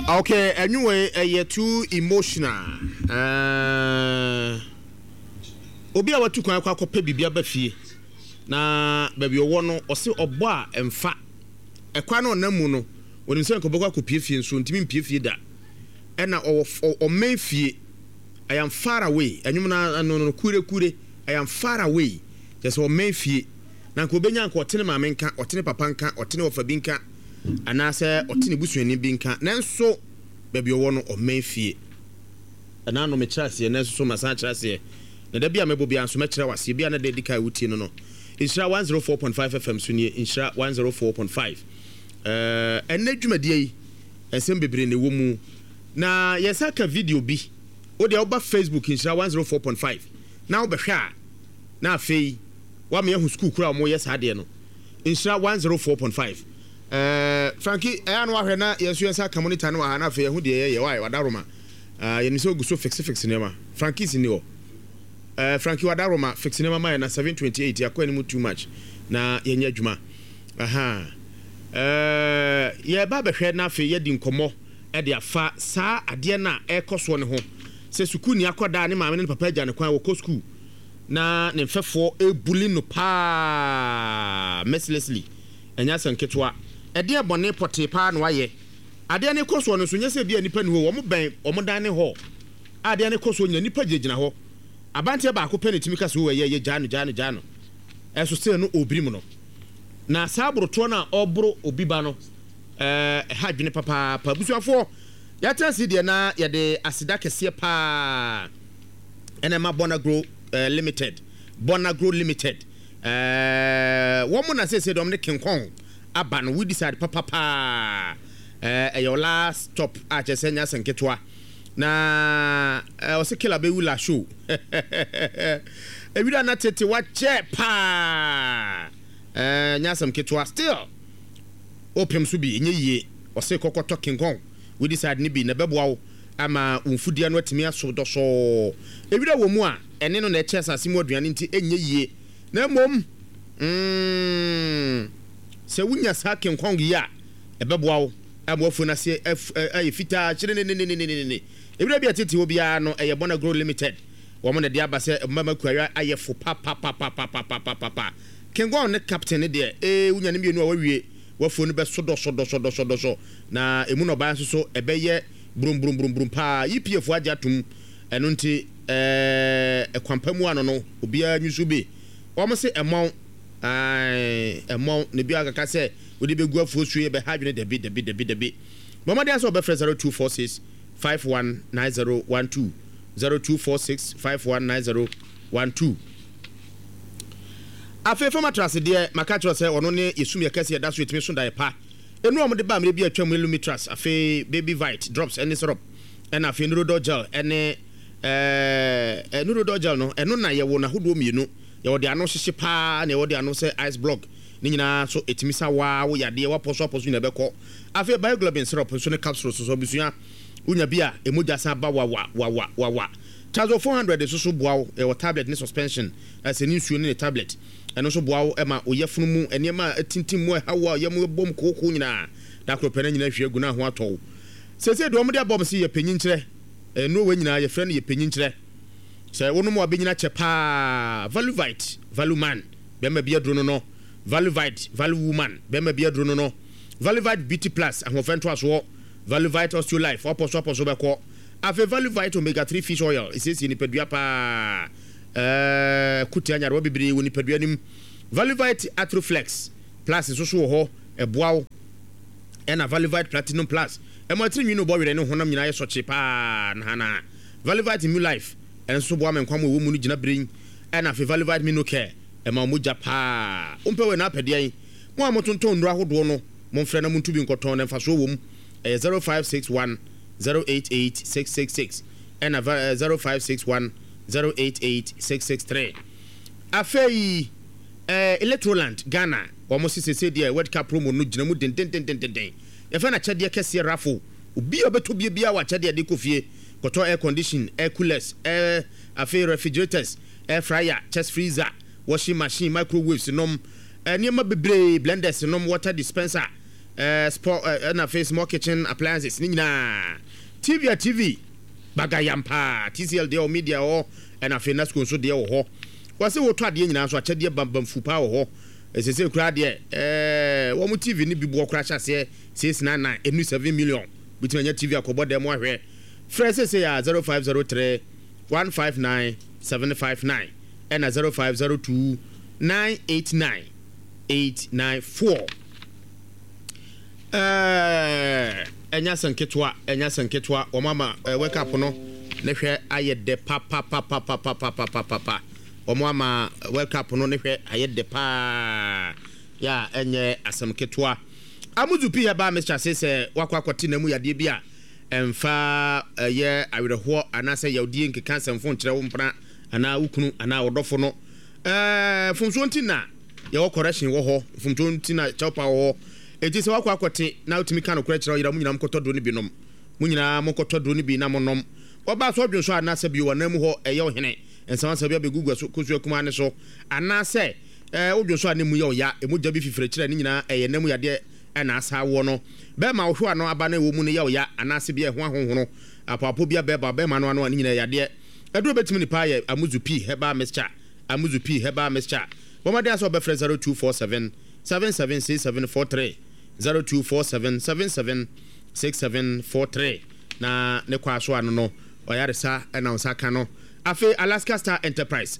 Okay, anyway, you're too emotional. Obi a watu kwa akɔpɛ bibia ba fie na baabi ɔwɔ no ɔse ɔbɔ a ɛmfa ɛkwa no ɔnamu no wɔnim sɛ nkɔbɔkɔ akɔpie fie nso ntimi mpie fie da ɛna ɔman fie I am far away ɛnwom na no kure I am far away just ɔman fie na nka obenya nka ɔtene maame nka ɔtene papa nka ɔtene wɔfa bi nka anaasɛ ɔtene busuani bi nka nanso baabi ɔwɔ no ɔman fie ɛna no me kyerɛseɛ nanso so masan kyerɛseɛ na da bia mebo bia nso mɛkyerɛ wase bia na dedika wutie no Insha 104.5 FM so nie Insha 104.5 ɛnɛ dwumadie yi ɛsɛm bebre ne wɔ mu na yɛsa ka video bi wo de oba Facebook Insha 104.5 na wo bɛhwɛ a na afei wa me yahu school kura mo yɛ saa de no Insha 104.5 Frankie ɛya no ahwɛ na yɛso yɛsa ka monitor no wa na afei yahu de yɛ wa wadaroma yɛnim sɛ oguso fix ne ma Frankie sini o Frankie Wadaroma fixing my na 728 yakwa ni too much na yenya adwuma ye ba behwe na afi ye di nkomo e de afa saa ade na ekoso ne ho se suku ni akoda ne maame ne papa agya ne kwan wo ko school na ne mfefo ebuli no pa mercilessly enya sanketwa e de bone pote pa na waye ade ne koso no so nya se bia nipa ni ho wo mo ben o mo dan ne ho ade ne koso nya nipa gyegina ho abante ba ko penetimi ka so ye jano eso se no obirim no na sabroto na obro obiba no ha dwene papa busuafo ya tansi de na ye de asida kese pa enema Bonagro limited wo mo na se dom ne kinkon aba no we decide papa your last stop a chesenya senketwa na osekela be wula show ebida na tete wa chepa nyasam ketwa still opem so bi enye yie ose kokoto King Kong we decide ni bi na beboa ama umfudia no atimi aso do so ebida wo mu a ene no na eche asase mu aduane nti enye yie na mom se wunya sa King Kong ya ebeboa amofu na se fita chire ne ebira bia tete obia no eye Bonagro limited wo mo na de abase mama kuawa ayefo pa King Kong ne captain ne de wunya ne mienu a wawie wafo no be so na emu no ba so ebeye brum pa EPF ajatum eno nti ekwampamu ano no obia nyusu be wo mo se emon ne bia akaka se we de begu afo suye be hadwene debi mama de aso be 0246 519012 0246 519012 afefa matras de makatro se ono ne yesum yakase da so etime so da pa enu omde ba mre bi atwam lumitras afe baby vite drops ene syrup ena afe nurodo gel ene nurodo gel no eno na ye wo na hodo mienu ye wo de ano hyehye pa na ye wo de ano se ice block ni nyina so etime sa wa wo yade wa poso na beko afe bioglobin syrup so ne capsules so bisua unya bia emoja sa ba wa chazo 400 so boawo e tablet ni suspension as ni nsuo ni tablet eno so boawo e ma oyefunu mu enema atintim mu hawa yem bom kokoko nyina da kropene nyina hwe gu na ho atɔ sese do omde abom se ye panyin kire no we nyina ye frɛ no ye panyin kire se wonu mu abenyina che pa valuvite valuman be ma bia drono no valuvite valuwoman be ma bia drono no valuvite beauty plus ahofento aso valuvite osteolife oposo beko ave valuvite omega 3 fish oil isesi ni pedua pa kutia nyaro bibiri woni pedua nim valuvite atroflex plus so ho eboawo ena valuvite platinum plus ematri nwino bo were ne honam nyina yeso pa na valuvite immune life enso bo amenkwam wo mu no gina brin ena ave valuvite minocare ema moja pa umpewe na pedean mo amotonton ndro ahodo no mo mfrɛ na muntu bi nkoton na mfa so wo mu 0561 088666 and 0561 088663 afei Electroland Ghana almost say the World Cup promo no gina mu den e fa na chede kese rafo obi obeto bia wa chede de kofie koto air condition air coolers air afei refrigerators air fryer chest freezer washing machine microwaves nom niema bebre blenders nom water dispenser sport na face small kitchen appliances ni nyina TV bagayampa TCL de o media o na fe na school so de o ho wase wo to ade nyina so akyede bambam fupa wo ho esese kura de wo mu TV ni bi bo kura hyase 699 enu 7 million bitima nya TV akobo de mo ahwe fresh say ya 0503 159 759 and 0502 989 894 enya sanketwa o mama wake up no ne hwe ayede papa o mama wake up no ne hwe ayede pa ya enye asamketwa amuzu pi ba Mr. Sese wakwakwati na mu yade bi a emfa ye awerho anase yawdie nkeka samfo nkyere wo mpra ana ukunu ana wodofo no fumso ntina ye wo correction wo ho fumso ntina chaupa wo eti se wakwakwati na utimi kan okura kyere yira munyina mkotodo ni binom munyina mkotodo ni bi na monom oba so odwonso anase bi wona mu ho eye ohene ensan sabia be gugu so kosu akuma ne so anase odwonso anemu ye oya emugya bi fifire kyere ni nyina eye nemu yade na asa wo no be ma ohwa no aba na wo mu ne ye oya anase bi ehwa honhono apapo bia be ba be ma no ano ni nyina yade edo betimi ni pa ye amuzu p heba mixture amuzu p heba mixture bomade aso be 0247 776743 0247 776743 na ne kwa so ano no oyaresa na osaka no afi Alaska Star Enterprise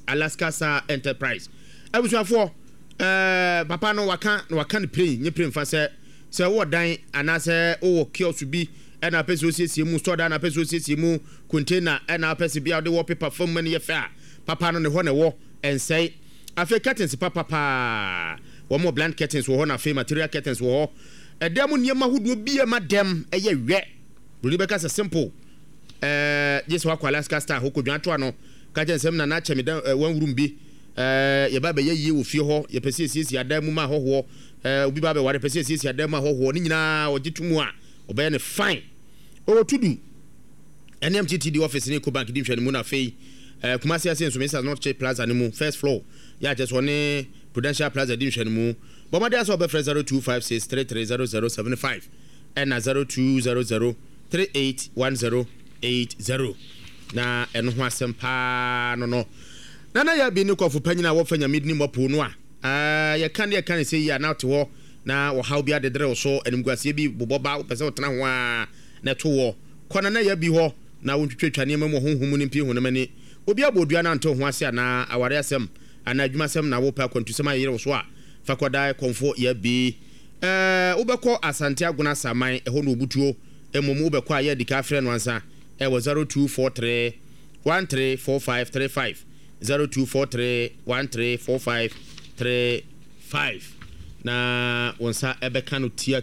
abusuafo papa no waka ne play nye play mfa se wo dan anase wo kiosk bi na pese osiesie mu store da na pese osiesie mu container na pese bia de wallpaper fam mani ye fa papa no ne ho ne wo ensei afi curtains papa wo mo blank curtains wo ho na afi material curtains wo ho edem niema hudu bia madam eye we buli beka se simple jesu akwa Alaska Star hokodwan to ano ka jensem na chemi dan wan room bi ye ba be ye wo fie ho ye pese siesie adam mu ma hoho obi ba be ware pese siesie adam ma hoho ni nyina ogitumu a obe ne fine o tudu NMTTD office ni ko bank di hwani mu na fei Kumasi Asen so Mr. North Church Plaza ni mu first floor ya just one Prudential Plaza di hwani mu bomade aso be 0256330075 and 0200381080 na eno ho asempa no na ya bi ni kofu panyina wo fanya midni mopo no a ya kan say ya na to wo na wo how bia de dre so animguase bi boboba pese wo tena ho a na to wo kona na ya bi ho na wo twetwa ne memo honhom ni mpie ho na mani obi abodua na nto ho ase na aware asem ana adwuma asem na wo pa kwantusem ayere wo so a fakoda konfo ya bi ubekọ Asante Aguna Saman eho no obutuo emomu ubekọ aye dika frɛ no ansa ewo 0243 134535 0243 134535 na wonsa ebeka no tia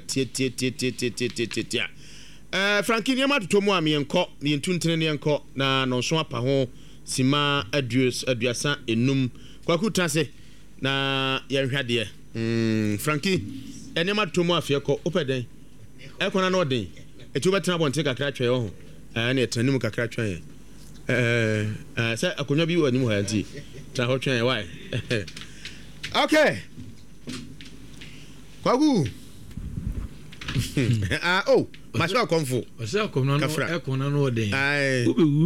Frankie niema totomu am yenko ne ntuntene ne yenko na no so apa ho sima aduasa enum kwaku tase na yenhwade Frankie enema totomu afie ko opeden ekona no den etu betena bonte kakra twa yo ho na etanum kakra twa ye say akonwa bi wani mu ha nti tra ho twa ye why okay kwagu oh masho konfo masho komno no ekona no den ubewu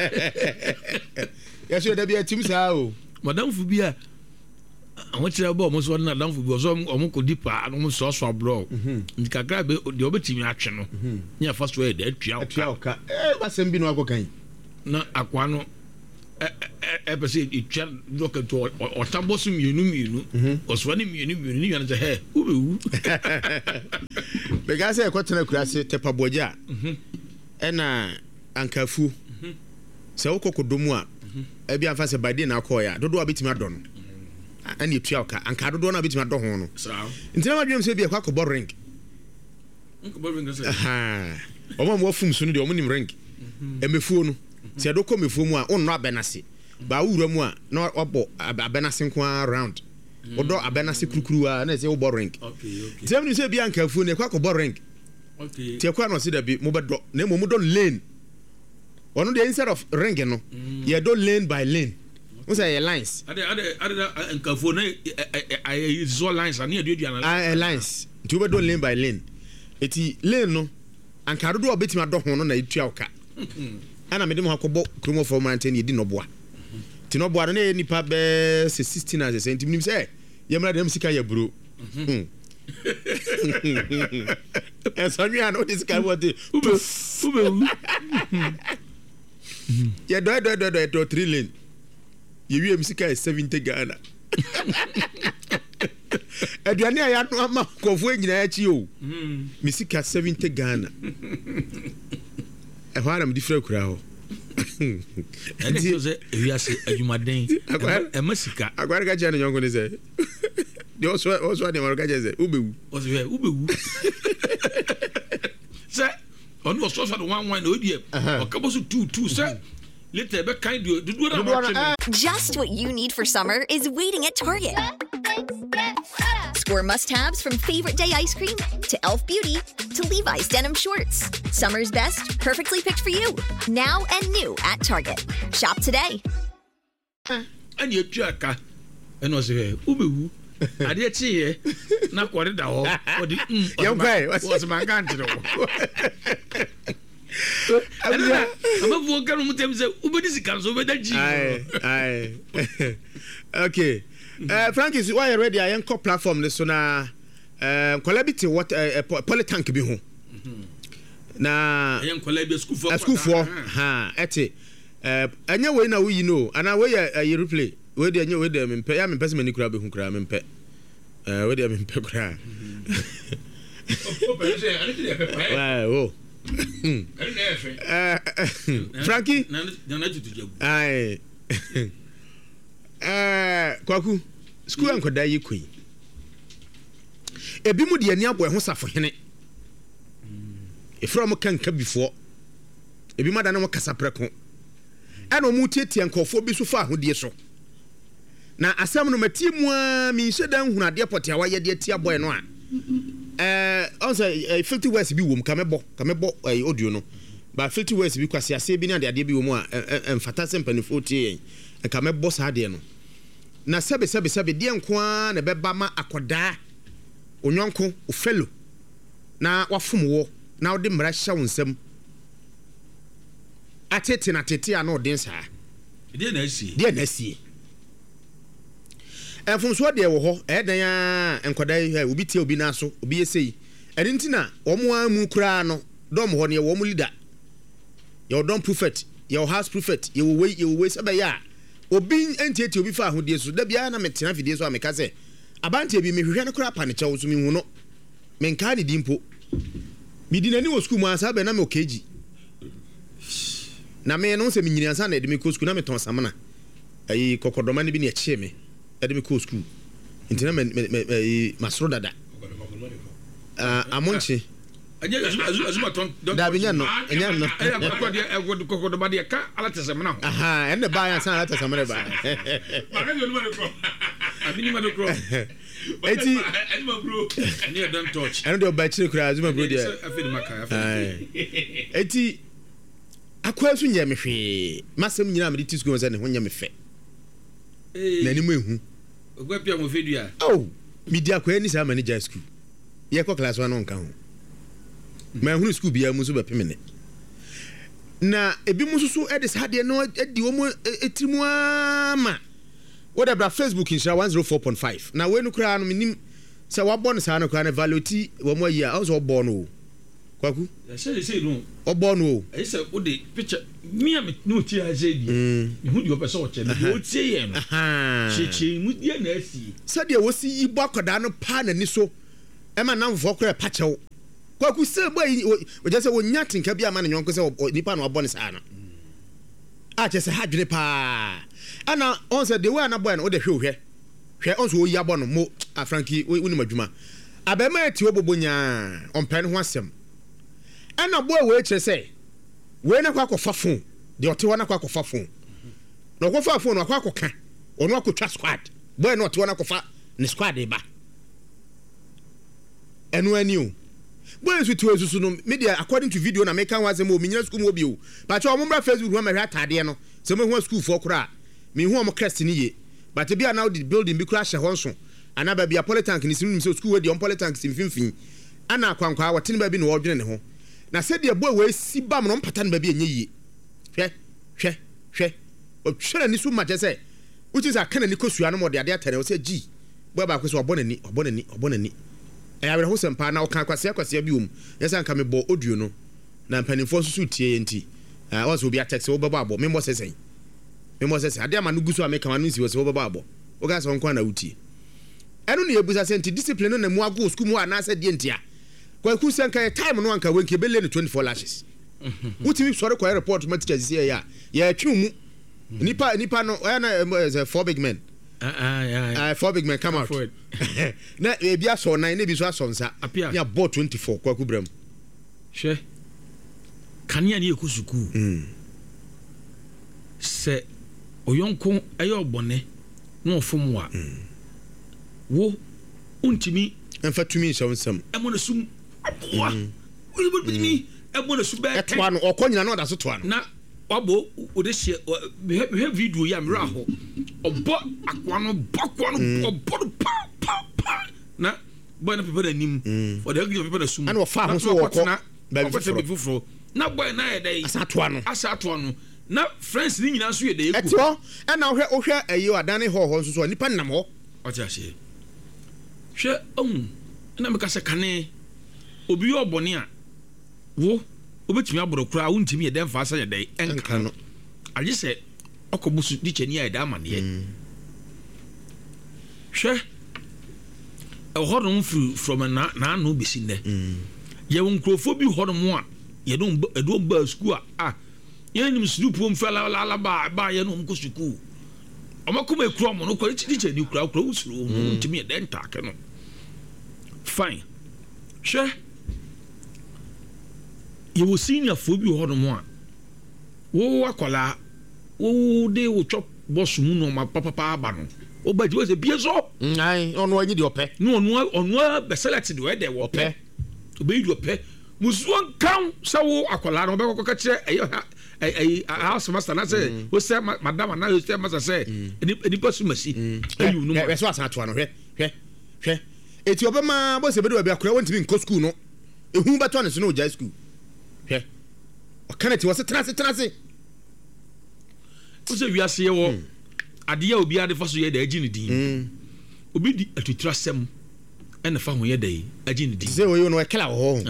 yeso da bi atim sa o madam fu bi a awon tire bo mo so na dan fu bi so omo ko dipa no mo so abro ndi kakra be de obetimi atwe no nya first way de atwa oka basem bi no akokan na akwa no pese itwa doketo otabosu mienu oswani mienu ni yana he ubewu because e kwotena kurase tepaboja ena ankafu se wokokodomu a e bia mfa se bade na akoya dodo abetimi adon ani etua oka anka dodo na abetimi adon ho no ntina madwem se bia kwakobo ring omo mo fum so no de omo nim ring emefuo no se do komefuo mu a onno abenase ba wura mu a na obo abenase nko around odo abenase kurukuru a na se wo ring okay tem ni se bia ankafu ne kwakobo ring okay tie kwa no se da bi mo bedo na mo do lane ono de instead of ring no ye do lane by lane Who say lines? Nkafo na I saw lines and near lines. To be done lane by lane. Eti lane no. Anka dodo obetima do ho no na etua oka. Ana me dem hakobo kromo for mountain ye di no boa. Ti no boa no na nipa be 16 as cm nim say ye mra dem sika ya bro. Sorry, I know this guy what the yeah, do 3 lane. You will see 70 Ghana. Aduane ya no ama kofo nyina achi o. Misika 70 Ghana. E hwara me difra kura ho. Enti so we are say adwumaden. E masika. Agwara ga jana nyongo ne say. The also the Morgan say ubewu. Ubewu. Say on was also the one odie. O kabo so 2 say later be kind do Just what you need for summer is waiting at Target. Score must-haves from favorite day ice cream to Elf Beauty to Levi's denim shorts. Summer's best, perfectly picked for you. Now and new at Target. Shop today. And you chaka. And was ubewu. Ade tie na kwore da ho. Odi was my country. I'm a vocal mutem say ubedi sika so beda ji. Aye. Okay. Frankie, why you ready? I am call platform this so na collabity what polytank bi ho. Na I am collabity school for ha ete anya we na we know ana we ya replay we dey anya we dey me ya me person mani kura be hu kura me pe we dey me pe kura oh Frankie ai kwaku school ankoda yi koi ebi mu de ani abo ho safo hene ifro mo kanka before ebi ma da na mo kasa preko ana mu tietie nkofo bi so fa ahodie so na asam no matie mu a mi hyedan hunade pote awaye de tie boy no a also 50 words bi wom kamebo audio no ba 50 words bi kwase ase bi na de ade bi wom a emfata sempanifo tie kamebo sa de no na sebe de nko a na beba ma akoda onyonko ofelo na wafom wo na ode mra hya wonsam atete na tete a na ode nsa de na asi efumso de wo ho dan a enkoda obi tie obi na so obi yesei ede ntina omo amu kura no dom ho ne wo mu leader your don prophet your house prophet you we sebe ya obi entieti obi fa ahodie so da bia na metena fidie so ameka se abante bi mehwehwe no kura pa ne chewo so mi hu no menka ne dimpo midi nani wo school mu asa be na me okeji na me no se mi nyini ansa na ede me ko school na me ton samana ayi kokodoma ne bi ne eche me ede me ko school intina me masro dada amonche azuma ton da binya no enya no kokodoma de ka ala tesemna aha enne ba ya san ala tesemna ba ma ka yolu ma de ko abini ma de ko eti azuma bro ene don touch ene do ba chire kura azuma bro de afedi maka eti akwa su nya me hwe masem nyina me de tisku mo se ne ho nya me fe na ni mo ehu ogwa pia mo fedua oh media kwa ni sa manager school ye ko class 1 nka ho ma hunu school bia mu so be pemene na ebi mu susu e de sa de no edi wo mu etimu ama what about Facebook in 104.5 na we no kra no minim se wa bon sa no kra na valuti wo mu ayi a also bo no kwaku say no obo no e say wo de picture me am no ti azedi me hu di opeso o che me wo tie ye no chichi mu die na asi se de wo si ibo akoda no pa na ni so e ma na mfo kra pa chew kwaku se boy o je se wo nya tinka bia ma na nyonko se nipa no obo ne sa na a che se hadwene pa ana on se de we na boy no wo de hwe on so o ya bo no mo a Frankie we ni madwuma abema ati obobo nya on pen ho asem ana boy we che se we na kwa kofa phone de ote wana kwa kofa phone no kofa phone no kwa koka ono akotwa squad boy no ote wana kofa ne squad e ba enu ani o boy so tu esusu no media according to video na make kan wa se mo minyina school mo bi o pa cha o mo bra Facebook ho ma hwa atade no se mo ho school for kora me hu am crest ni ye but be now the building be crash ho nso ana ba bia polytank ni sim so school we the polytank sim finfin ana kwankwa wote ne ba bi no wodwene ne ho na se de bo we si bam no mpata ne ba bi enye yie hwɛ o twere ni so ma je se uti sa kana ni kosua no mo de ade atare o se gi bo ba ko so obonani ayawre ho sempa na o kan kwase bi wom yesa nka me bo audio no na mpanimfo so tie enti was obi attack wo baba abo me mo sesen ade ama no guso ameka ma no nsi wo se wo baba abo o ga so nkwa na utie eno ne ebusa senti discipline no na mu ago school mu ana se die ntia kwa ku senka time no anka wenke bele ne 24 lashes utimi sore kwa report ma teacher sie ya twu mu nipa no na 4 big men 4 big men come out na ebi aso 9 na bi so aso nsa ya bo 24 kwa ku bram hwe kania ni ekusuku se oyonko ayo bone no ofomwa wo untimi enfatumi nsam emona sum aboa wo bi emona su be etwa no okonyina no da so toa no na wabo odehie me video ya mra ho obo akwa no obo pa na boy na pepe da nim for the give pepe da sum ana ofa ho so woko ba bi fufuro na boy na ye dai asato no na friends ni nyina so ye dai eku eto na ohwe ayi adane ho so nipa nam ho otiase hwe na me ka se kane obi yo bone a wo obetimi aborokura wontimi ye dem fa sa ye dai enka no aje se okobusu di cheni ya da amane ye hwe hodom from na no besi ne ye won krofo bi hodom a ye do ba school a ye nim surupu mfala la ba ye no mko school omakoma ekuro mo no ko di cheni kura usuru wontimi ye den take no fine hwe ye wo senior fo bi hodom a wo akola wo de wo chop boss mu no ma papa aba no o ba ji wo se bieso ai ono anyi de ope no ono be select de we de wo ope o be yi ope musuon kan sa wo akola no be ko ka kire ai house master na say wo say madam na wo say master say eni pasu masi ayu no we so asan to no hwe eti obema bo se be do be akora wontimi nko school no ehu beto ne so no jai school hwe o kanati wo se trase ose wiase ye wo ade ya obi ade fa so ye da agi ne din obi di atutrasem ene fa ho ye da agi ne din se wo yo no ekela ho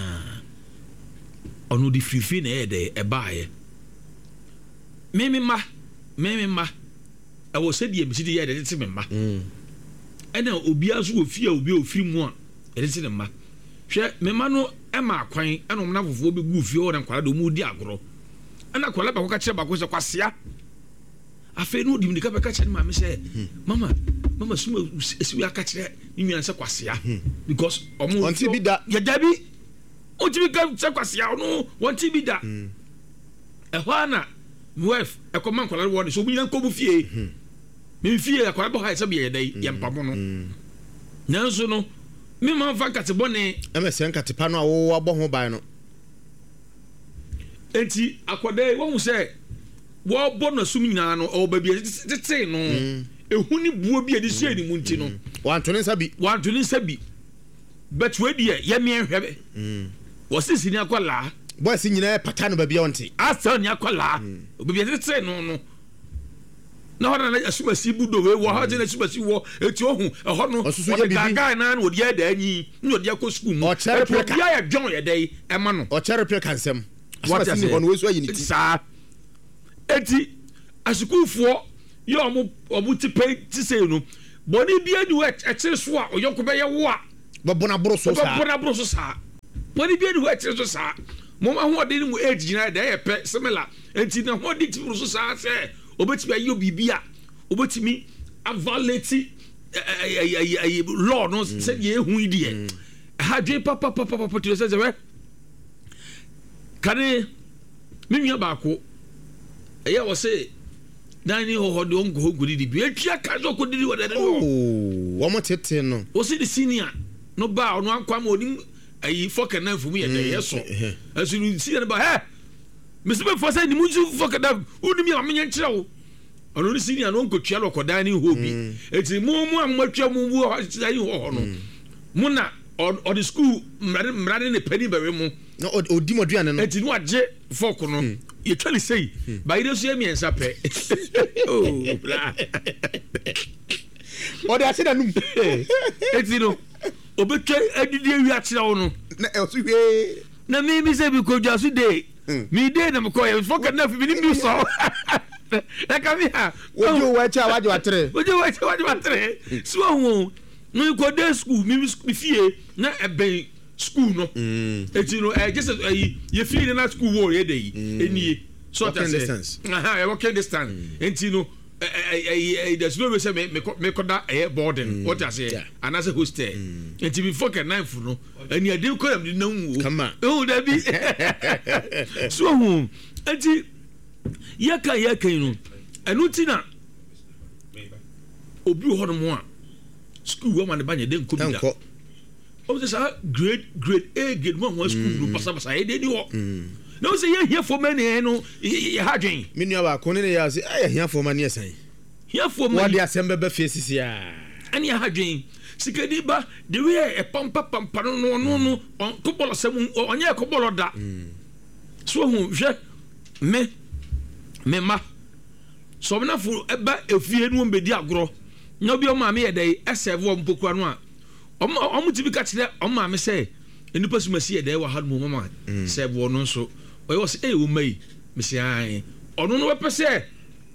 onu di frifi na ye da e baaye meme ma e wo se die misidi ye da tete me ma ene obi aso ofie obi ofiri mu a ye tete ne ma hwe me ma no e ma akwan ene omna fofo bi gu ofie o na kwala do mu di agoro ana kwala ba ko ka kire ba ko se kwasea afi no dim de ka be ka kire ma me se mama suma esiwi aka kire ni nyan se kwasea because omo onti bi da ya dabi onti bi ka se kwasea no onti bi da e ho ana wife e ko man kwala wo so bu nyan ko bu fie me fie ya kwala bo ha se be ye dai ya mpamo no nanso no me man fa kate bone e me se nkate pa no a wo abo ho ban no enti akwade wo hu se wo bo na sum nyina no o ba bi tete no ehu ni buo bi edi sie ni munti no wantone sabi but we die ye me hwebe wo sisi ni akwala boy si nyina pata no ba bi onti asa ni akwala obi bi tete no na ho na asuma si budo we wo ha je na asuma si wo eti ohun e ho no o gaga na na odi ya da anyi ni odi akọ school mu o chere pleka ya John ye dai e ma no o chere pleka kansem what is on we so ayi ni sa eti asukufo ye omu ti pay ti say no boni bia ni we e kire so a oyonko be ye wo a babona bro so sa boni bia ni we e kire so sa mo ma ho de ni mu age gina da ye pe similar enti na ho de ti bro so sa se obetimi ayo bibia obetimi avaleti law no se ye hu idie ha dwe papa to say we kane minua ba ko eye wo se dani ho de ongo gudi di bi atwa ka zo ko didi wada no wo mo tete no wo se di senior no ba ono akwa ma oni ayi foka na fumu ye de yeso asunu senior ba he me se be for say ni munju foka da uni mi amenya nkire wo ono ni senior no nkotua lokodan ni ho bi eti mu amatwa mu bu ayi ho no mu na or the school mrade ne pani bewe mu no odi moduane no eti no age fork no ye twali sei ba ire so emi ensa pe oh bla o de ase da num eti no obetwa adidi awi akira wo no na e so hwe na mi say bi ko jasu dey mi dey na ko ye fork na fi mi ni so na kami ha ojo wa cha waje watre so ho no go dey school mi fie na ebe school no eti no just ye fie na school wo ye dey enie so that distance walking distance enti no there's no way say me koda boarding what I say and as a hostel enti before can 9 no eni ade ko am na nwu oh da bi so ho enti yaka no enu ti na obi ho no mo a school wo man ba nya de nko bi da o say grade A grade 1 school no pasa e de ni ho no say here for many no ha dwen me nua ba ko ne ya say here for many esan here for many what the assembly be face sia ani ha dwen sikadi ba the way e pampa no ko bolo sem onye ko bolo da so hu hwe me ma so na fu eba efie no mbedi agro nya bi o ma me ye dey eseve o mpokura no a o mu tibi ka kire o ma me say enipa su masi ye dey wa had mo mama seve o no so o yo say o mai me say ai ono no pese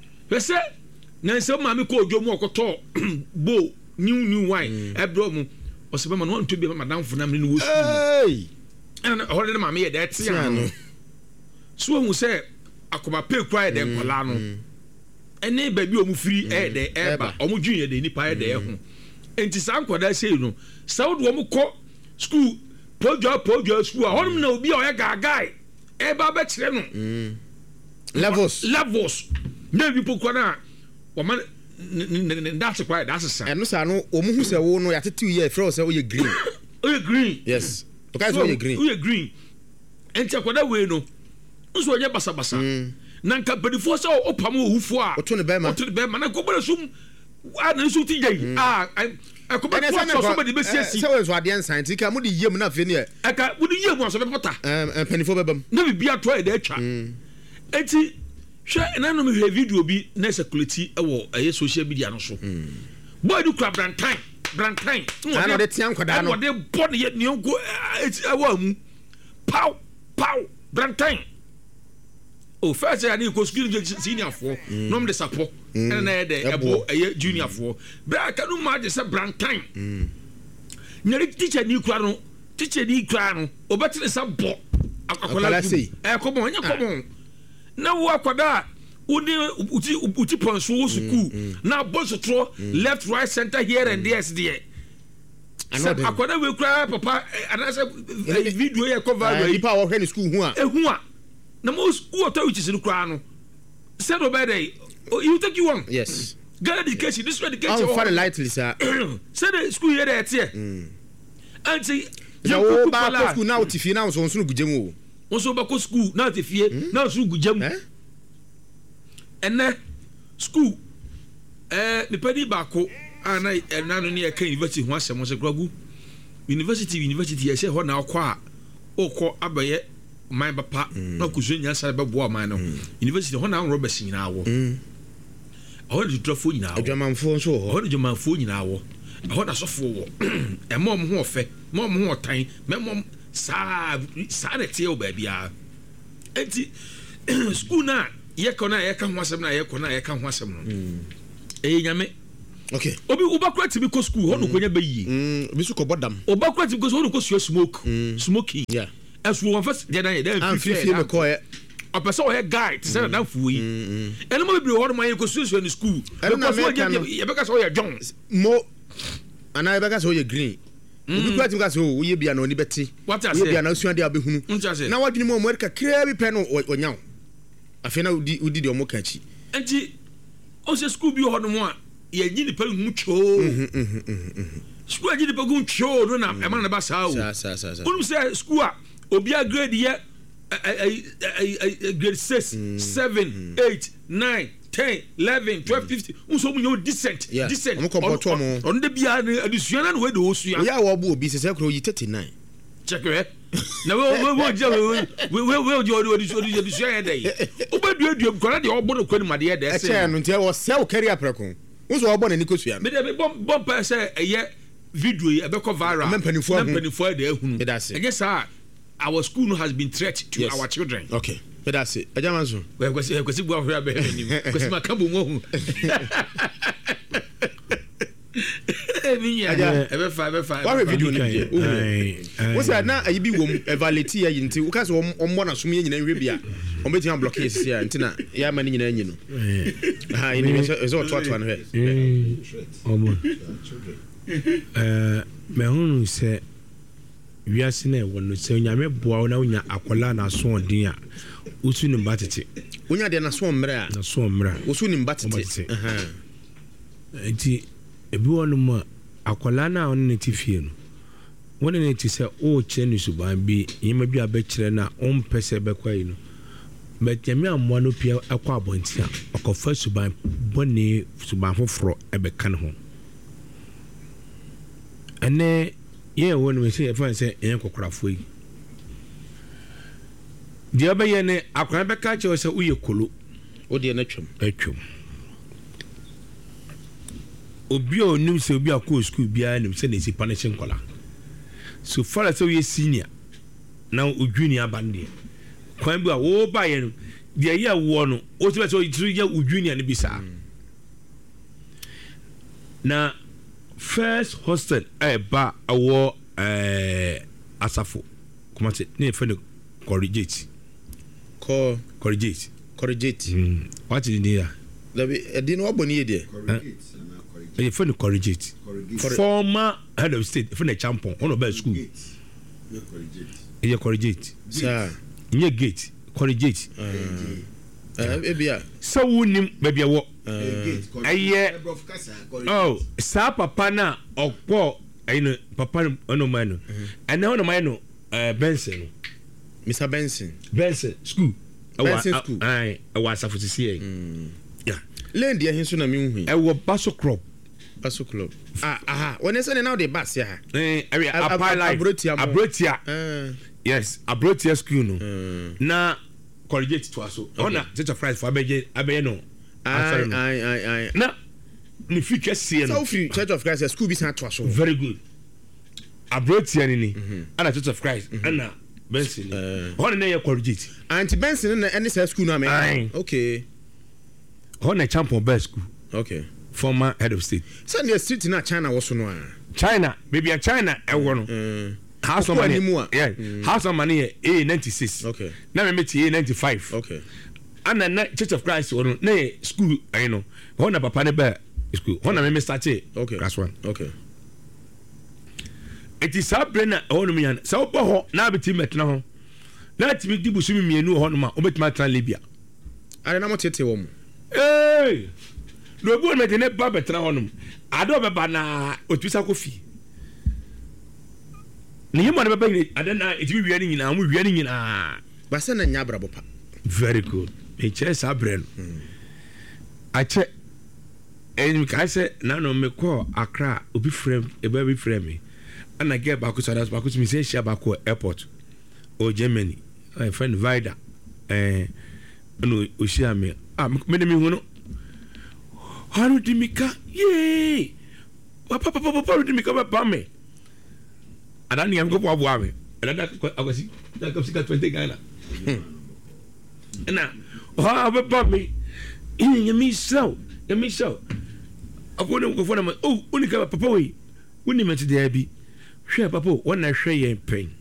na se ma me ko odwo mu okoto bo new wine ebro mu o se be ma no nto bi madam fu na me no wo school hey and o le ma me ye dey tia no so hu say akoma pe kwa de nkola no ene ba bi o mu firi de eba o mu dwun ye de nipa de ho enti sa nkoda sei no sa wo do mu ko school pojo school a honum na obi o ye gagai eba ba kire no levels na bi pokwa na o man that's quite that's sa eno sa no o mu hu se wo no ya tetu ye fro se wo ye green yes o ka so ye green enti akoda we no nso onye basa na nka pedifo se opam ohufo a oto ne be ma na ko bere sum a na nso ti gei ko be so be be siesi se we so ade ensan ti ka mu di yem na fe ne ka mu di yem so be pota pedifo be bam na bibia to e de atwa enti hwe na no me hwe video bi na circulate e wo aye social media no so boy du kra brantain na de tian kwada no de bod ye ne go e wa mu pow brantain o first year ni ko school senior for no me support and na de ebo junior for bra ka no ma de se brantain nyari teacher ni kura no obetere sa bo akola sei ko bon nya ko bon na wo akoda uti ponso school na boss tro left right center here and there akoda we kura papa anasa video ye cover we pa wo hwe ni school hu a na mo school to which is no kura no said obey you take you on yes get education this education for lightly sir said the school here there tie anti ya wo ba school na utifie na so nso gujemu wo so ba ko school na utifie na so gujemu ene school me pedi ba ko ana no ne ka university ho asem se kragu university ye se ho na akwa okọ abaye man papa na kuzo nya sare bebo man no university ho na Robert nyina wo ho de trafo nyina wo adwamanfo nso ho de adwamanfo nyina wo ho da sofo wo mom ho ofe mom ho otan mom sa de tie oba bia enti school na ye kona ye ka ho asem na ye kona ye ka ho asem no nyame okay obi ubakura tibi ko school ho no konya bayi obi su ko bodam ubakura tibi ko ho no ko smoking yeah as we first dey dan fifie me ko e a person o guy to say na fu yi ene mo be ho no man ko susu in school because we ye be ka so ye John mo ana ye be ka so ye green obi kura tibi ka so wo ye bia na oni beti wo bia na suade abehunu na wadwini mo America kra bi pe no onyaw afi na udi de o mo kachi enti o se school bi ho no mo a ye gini pe hu cho school gini pe hu cho no na e man na ba sa o unu se school a obi a grade ye grade 6 7 8 9 10, 11, 12, 15. Unso mu yo decent. Decent. On the bia adusua na we de osua. We are obu obi se kro yi 39. Check it. Na we adusua ya dey. Obaduadu because dey obo no kwani made dey say. E no ntia wo sell carry apreko. Unso obo na nikosua. Me dey bomb per say eye video e be ko viral. Mempanifo dey ehunu. I guess our school has been threat to our children. Okay. But that's it. Ajamanso. We kwesi bua hwe abe nim. Kwesi makambo mo hu. Ebe fa. What video ni? What's that na ayi bi wom evaluate ya yinti. Wo kase ombo na som ye nyina nwe bia. Ombeti am block yes ya nti na ya ma ni nyina nyi no. Ha ini me so to no he. Omo. Me hunu se wiase na ewo no se nyame boa na unya akola na so odin a usu ni batete unya de na so mra na so mra usu ni batete enti ebi wonu ma akola na on ne tifie no woni ne ti se o kire ni suban bi yima bi abekire na on pese bekwai no but nyame amwa no pia akwa abonti a okofa suban bone suban foforo ebeka ne ho ene ye wonu me say e say en kokorafo yi dia be ye ne akwan be ka che say uye kolo o de na twem obi o nim say obi akọ school bia nim say na si punishing kola so far as we senior now o junior bande kwan bi a wo ba ye no dia ye wo no o ti be say o ye o junior ne bi sa na first hostel ba awo asafo kuma se ne fe no corrigate what is there the din oboni de e fe no corrigate former head of state fe na champion on about school corrigate sir nye gate corrigate ebia so wunim baby wo aye oh sa papa na okpo ayino papa ono mano and now ono mano Benson Mr. Benson school ai awasa for see yeah land dia hinso na me hu e wo baso club when say now the bus ya abrotia yes abrotia school no na collegiate to aso ona teacher prize for abeye no I na ni future see no so free Church of Christ school be san to aso very good abrotia ni ana Church of Christ ana Benson ona na ye collegiate anti Benson na any school no am okay ona champion best school okay former head of state send the street na China was no China baby China e wo no house of money house of money A96 okay na me meet A95 okay and na Church of Christ one na school I know ho na papa ne ba school ho na me start okay class 1 okay it is a brain ho no me yan so bo ho na beti metna ho na timi di busumi mienu ho no ma obetima tran Libya are na mo tete wo mu no bo me de ne ba betna ho no ado be ba na otwisa kofi ni himo na baba ni adana etibi wiani nyina mu wiani nyina ba se na nya brabo pa very good e chess abren a che en ka se na no me call Accra obi frame e ba bi frame me ana get back to that back to me say share back airport o Germany my friend Vida no o share me me dem hu no haru dimika ye papa dimika ba me adani am go po abo ame adada akwasi da kapsi ka 20 Ghana na ha ba me yemi so akona go fona oh unika papa we woni meti dia bi hwe papa wona hwe yen pen